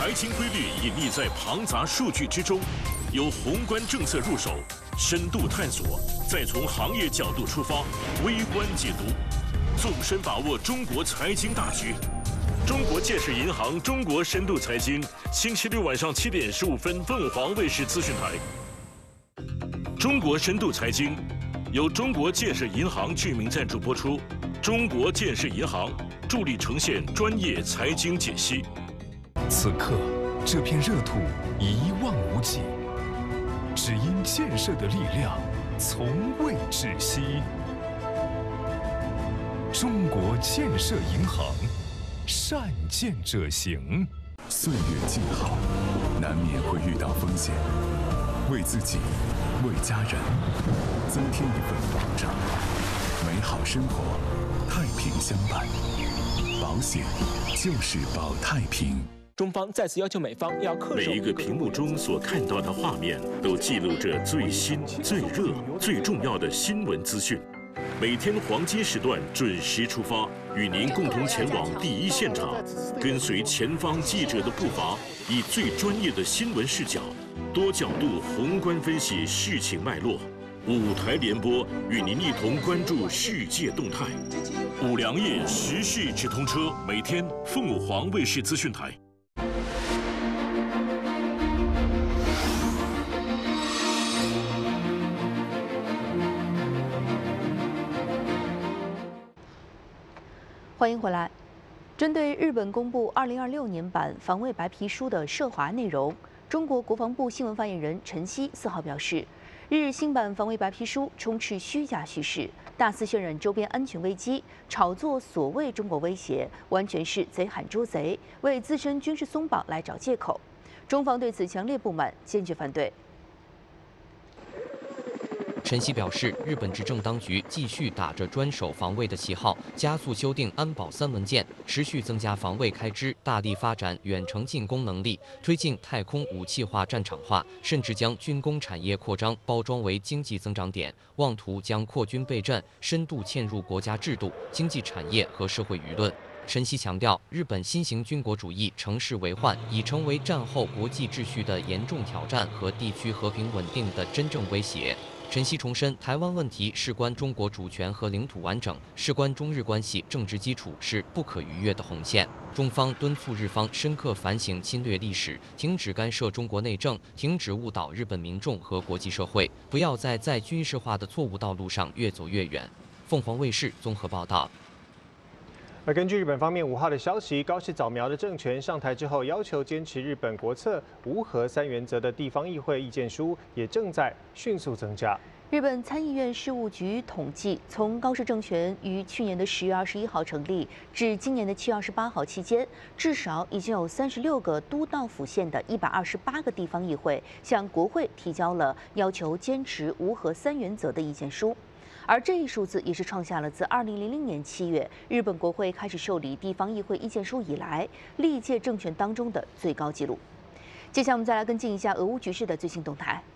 财经规律隐匿在庞杂数据之中，由宏观政策入手，深度探索，再从行业角度出发，微观解读，纵深把握中国财经大局。中国建设银行中国深度财经，星期六晚上7点15分，凤凰卫视资讯台。中国深度财经由中国建设银行居民赞助播出，中国建设银行助力呈现专业财经解析。 此刻，这片热土一望无际，只因建设的力量从未止息。中国建设银行，善建者行。 岁月静好，难免会遇到风险，为自己，为家人，增添一份保障，美好生活，太平相伴。保险就是保太平。 中方再次要求美方要恪守每一个屏幕中所看到的画面，都记录着最新、最热、最重要的新闻资讯。每天黄金时段准时出发，与您共同前往第一现场，跟随前方记者的步伐，以最专业的新闻视角，多角度宏观分析事情脉络。5台联播，与您一同关注世界动态。5粮液时事直通车，每天凤凰卫视资讯台。 欢迎回来。针对日本公布2026年版防卫白皮书的涉华内容，中国国防部新闻发言人陈希4号表示，日新版防卫白皮书充斥虚假叙事，大肆渲染周边安全危机，炒作所谓中国威胁，完全是贼喊捉贼，为自身军事松绑来找借口。中方对此强烈不满，坚决反对。 陈希表示，日本执政当局继续打着专守防卫的旗号，加速修订安保3文件，持续增加防卫开支，大力发展远程进攻能力，推进太空武器化、战场化，甚至将军工产业扩张包装为经济增长点，妄图将扩军备战深度嵌入国家制度、经济产业和社会舆论。陈希强调，日本新型军国主义乘势为患，已成为战后国际秩序的严重挑战和地区和平稳定的真正威胁。陈希重申，台湾问题事关中国主权和领土完整，事关中日关系政治基础，是不可逾越的红线。中方敦促日方深刻反省侵略历史，停止干涉中国内政，停止误导日本民众和国际社会，不要在军事化的错误道路上越走越远。凤凰卫视综合报道。 而根据日本方面5号的消息，高市早苗的政权上台之后，要求坚持日本国策无核3原则的地方议会意见书也正在迅速增加。 日本参议院事务局统计，从高市政权于去年的10月21号成立至今年的7月28号期间，至少已经有36个都道府县的128个地方议会向国会提交了要求坚持无核3原则的意见书。而这一数字也是创下了自2000年7月日本国会开始受理地方议会意见书以来，历届政权当中的最高纪录。接下来我们再来跟进一下俄乌局势的最新动态。